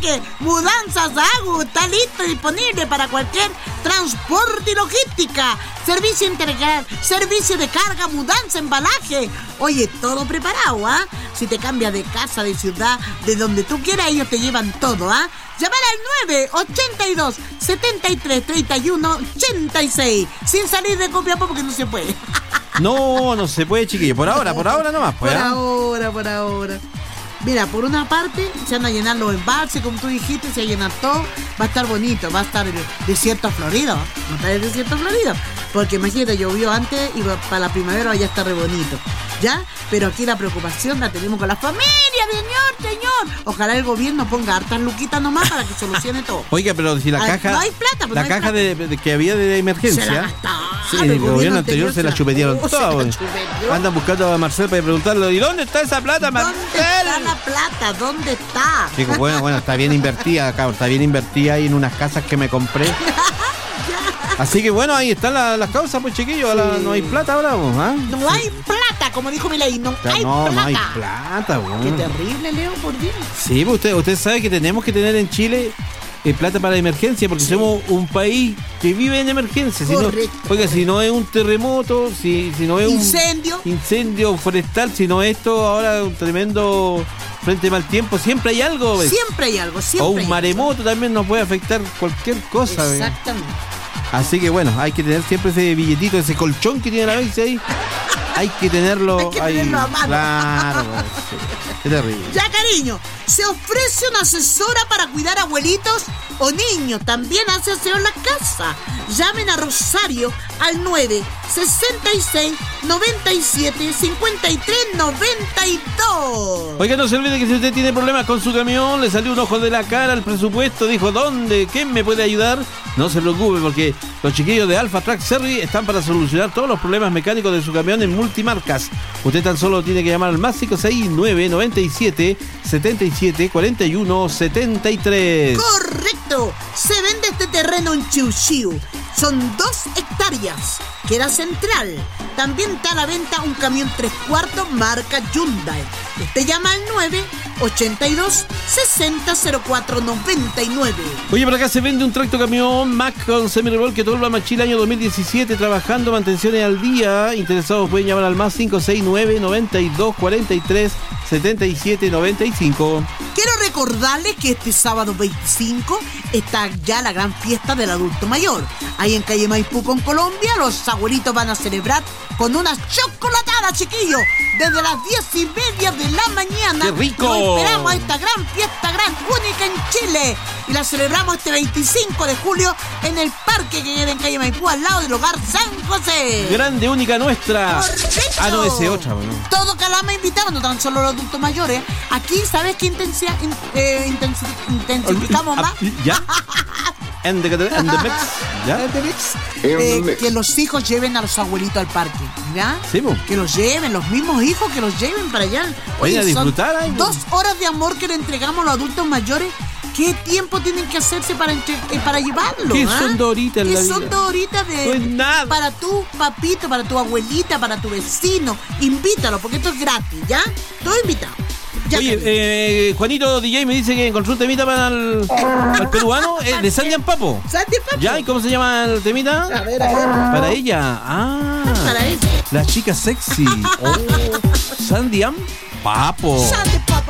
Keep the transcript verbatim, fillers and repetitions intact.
que Mudanzas Agu está listo y disponible para cualquier transporte y logística. Servicio integral, servicio de carga, mudanza, embalaje. Oye, todo preparado, ¿ah? ¿eh? Si te cambias de casa, de ciudad, de donde tú quieras, ellos te llevan todo, ¿ah? ¿eh? Llamar al nueve ochenta y dos, setenta y tres, treinta y uno, ochenta y seis. Sin salir de Copiapó porque no se puede. No, no se puede, chiquillo. Por ahora, por ahora nomás. Pues, por ¿eh? ahora, por ahora. Mira, por una parte se van a llenar los embalses, como tú dijiste, se va a llenar todo. Va a estar bonito, va a estar el desierto florido. ¿No está el desierto florido? Porque imagínate, llovió antes y para la primavera ya está re bonito. ¿Ya? Pero aquí la preocupación la tenemos con la familia, señor, señor. Ojalá el gobierno ponga hartas luquitas nomás para que solucione todo. Oiga, pero si la Ay, caja... No hay plata, pues La no hay caja plata. de, de que había de emergencia... Se la gastaron. Sí, el, el gobierno anterior se la chupetearon oh, todo. se la chupeteó. Andan buscando a Marcel para preguntarle, ¿y dónde está esa plata, Marcel? ¿Dónde está la plata? ¿Dónde está? Digo, bueno, bueno, está bien invertida, cabrón, está bien invertida ahí en unas casas que me compré. Así que bueno, ahí están la, las causas, pues chiquillos, sí. la, no hay plata ahora, ¿ah? No hay plata, como dijo Milei, no o sea, hay no, plata. No hay plata, bueno. Qué terrible, Leo, por Dios. Sí, pues usted, usted sabe que tenemos que tener en Chile eh, plata para emergencia, porque sí. somos un país que vive en emergencia. Si no, oiga, si no es un terremoto, si, si no es incendio. un incendio forestal, si no es esto ahora un tremendo frente mal tiempo, siempre hay algo. ¿ves? Siempre hay algo, siempre O un hay maremoto algo. También nos puede afectar cualquier cosa. Exactamente. ¿ves? Así que bueno, hay que tener siempre ese billetito, ese colchón que tiene la Bexi ahí. Hay que tenerlo hay que ahí. Tenerlo a mano. Claro, sí. Qué terrible. Ya, cariño, se ofrece una asesora para cuidar abuelitos o niños. También hace aseo en la casa. Llamen a Rosario al nueve sesenta y seis, noventa y siete, cincuenta y tres, noventa y dos. Oiga, no se olvide que si usted tiene problemas con su camión, le salió un ojo de la cara al presupuesto, dijo, ¿dónde? ¿Quién me puede ayudar? No se preocupe, porque los chiquillos de Alfa Track Service están para solucionar todos los problemas mecánicos de su camión en multimarcas. Usted tan solo tiene que llamar al más cinco seis nueve, noventa y siete, setenta y siete, cuarenta y uno, setenta y tres. ¡Correcto! Se vende este terreno en Chiu Chiu. Son dos hectáreas. Queda central. También está a la venta un camión tres cuartos marca Hyundai. Usted llama al nueve ochenta y dos, sesenta, cero cuatro, noventa y nueve. Oye, por acá se vende un tracto camión Mac con semirremolque todo el Machil año dos mil diecisiete, trabajando mantenciones al día. Interesados pueden llamar al más cinco seis nueve, noventa y dos, cuarenta y tres, setenta y siete, noventa y cinco. Quiero recordarles que este sábado veinticinco está ya la gran fiesta del adulto mayor. Ahí en calle Maipú con Colombia, los abuelitos van a celebrar con una chocolatada, chiquillos, desde las diez y media de la mañana. ¡Qué rico! Nos esperamos a esta gran fiesta, gran, única en Chile. Y la celebramos este veinticinco de julio en el parque que queda en calle Maipú, al lado del hogar San José. Grande, única nuestra. ¡Correcto! Ah, no, ese otra, bueno. Todo Calama invitado, no tan solo los adultos mayores. Aquí, ¿sabes qué intensia, in, eh, intensi, intensificamos más? ¿Ya? And the, and the mix. ¿Ya? And the mix. Eh, que los hijos lleven a los abuelitos al parque, ¿ya? Sí, po. Que los lleven, los mismos hijos que los lleven para allá. Oye, a disfrutar ahí. Dos horas de amor que le entregamos a los adultos mayores. ¿Qué tiempo tienen que hacerse para, entre, eh, para llevarlo? ¿Qué ¿eh? son dos horitas en ¿Qué la vida? son dos horitas de, Pues nada. para tu papito, para tu abuelita, para tu vecino? Invítalo, porque esto es gratis, ¿ya? Todo invitado. Ya. Oye, eh, Juanito D J me dice que encontró un temita para el, para el peruano, eh, de Sandy and Papo. ¿Sandy and Papo? ¿Ya? ¿Y cómo se llama el temita? A ver, a ver. Para ella. Ah. Para ella. La chica sexy. Oh. Sandy and Papo. Sandy Papo.